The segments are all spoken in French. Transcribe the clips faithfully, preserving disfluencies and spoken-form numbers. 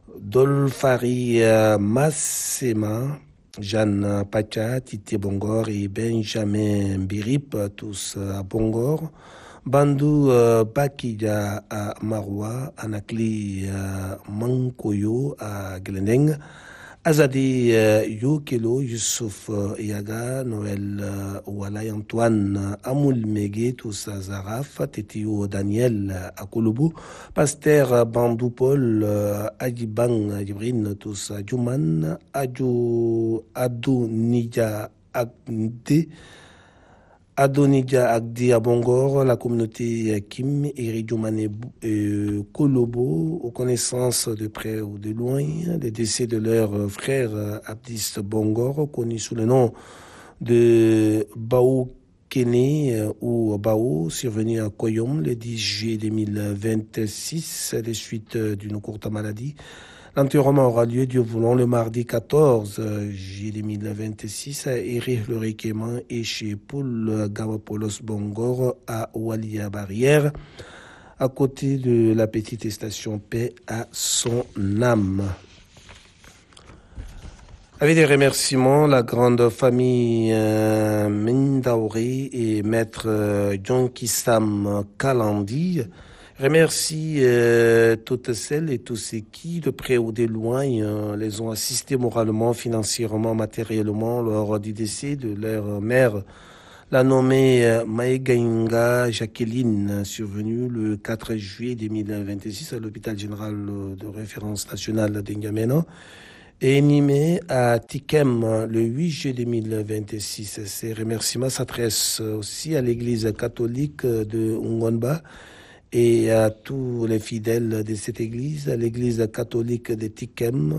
Dolfari euh, Massema, Jeanne Pacha, Titi Bongor et Benjamin Birip, tous à Bongor. Bandou euh, Bakija à Maroua, Anakli euh, Mankoyo à Glendeng. Azadi euh, Yukelo, Youssouf euh, Yaga, Noël euh, Walay Antoine euh, Amoul Mege, tous à Zaraf, Tetio Daniel euh, à Kolobo, Pasteur euh, Bandou Paul, euh, Adjibang Djibrine, tous à Djouman, Adjo Adou Nidja Agde, Adonija Agdi à Bongor, la communauté Kim, Eri Djoumane euh, Kolobo, aux connaissances de près ou de loin, les décès de leur frère Abdis Bongor, connu sous le nom de Bao Kene euh, ou Bao, survenu à Koyom le dix juillet deux mille vingt-six, des suites d'une courte maladie. L'enterrement aura lieu, Dieu voulant, le mardi quatorze juillet deux mille vingt-six à Eric le Requément et chez Paul Gawapolos Bongor à Walia Barrière, à côté de la petite station Paix à son âme. Avec des remerciements, la grande famille euh, Mendaoré et maître euh, John Kissam Kalandi remercie euh, toutes celles et tous ceux qui, de près ou de loin, euh, les ont assistés moralement, financièrement, matériellement lors du décès de leur mère, la nommée euh, Maïgainga Jacqueline, survenue le quatre juillet deux mille vingt-six à l'hôpital général de référence nationale d'Ingamena et animée à Tikem le huit juillet deux mille vingt-six. Ces remerciements s'adressent aussi à l'église catholique de Ngonba et à tous les fidèles de cette église, à l'église catholique de Tikem,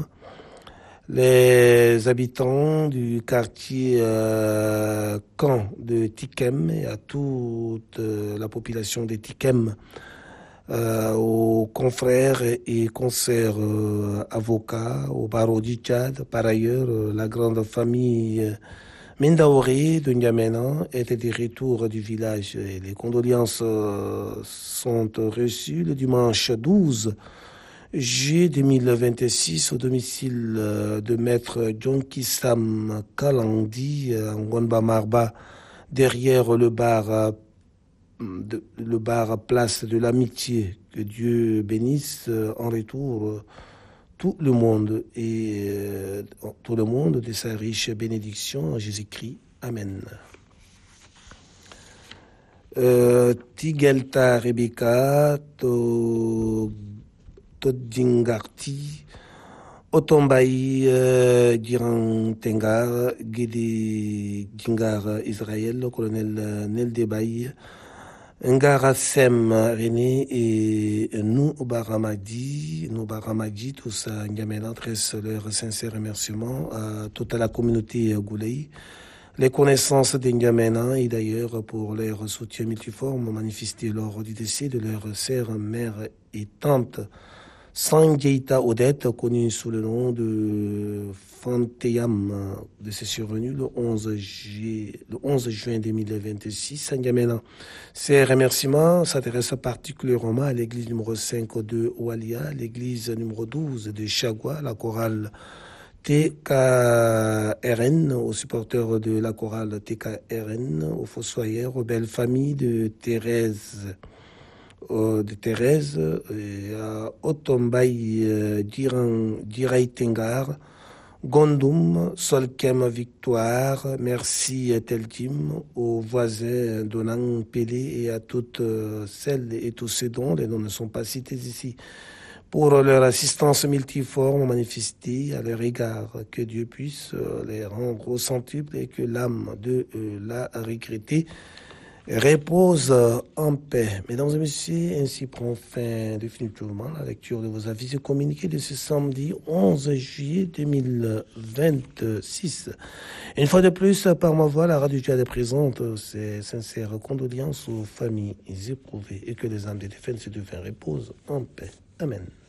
les habitants du quartier euh, Camp de Tikem et à toute euh, la population de Tikem, euh, aux confrères et consoeurs euh, avocats, au barreau du Tchad. Par ailleurs, euh, la grande famille euh, Mendaoré de N'Djamena était de retour du village. Et les condoléances euh, sont reçues le dimanche douze juillet deux mille vingt-six au domicile euh, de maître John Kissam Kalandi euh, en Ngonba Marba, derrière le bar, euh, de, le bar Place de l'Amitié. Que Dieu bénisse euh, en retour euh, tout le monde et euh, tout le monde de sa riche bénédiction en Jésus-Christ. Amen. Euh, Tigelta Rebecca, to, Todingarti, Otombaï, euh, Diran Tengar, Guédé Djingar Israël, le colonel euh, Nel Debaï, Ngara Sem René et nous Baramadi, nous Baramadi, tous à N'Djamena adressent leurs sincères remerciements à toute la communauté Goulei, les connaissances de N'Djamena et d'ailleurs pour leur soutien multiforme manifesté lors du décès de leur sœur, mère et tante Sangeita Odette, connue sous le nom de Fanteyam, de ses survenus le onze juin deux mille vingt-six à N'Djamena. Ces remerciements s'intéressent particulièrement à l'église numéro cinq de Oualia, l'église numéro douze de Chagua, la chorale T K R N, aux supporters de la chorale T K R N, aux fossoyeurs, aux belles familles de Thérèse, de Thérèse, et à Otombaï, Diray Tengar, Gondoum, Solkem Victoire, merci Teltim, aux voisins Donan Pelé et à toutes celles et tous ceux dont les noms ne sont pas cités ici, pour leur assistance multiforme manifestée à leur égard. Que Dieu puisse les rendre au centuple et que l'âme de la regrettée repose en paix. Mesdames et messieurs, ainsi prend fin définitivement la lecture de vos avis et communiqués de ce samedi onze juillet deux mille vingt-six. Une fois de plus, par ma voix, la Radio Tchad présente ses sincères condoléances aux familles éprouvées et que les âmes des défunts se deviennent reposent en paix. Amen.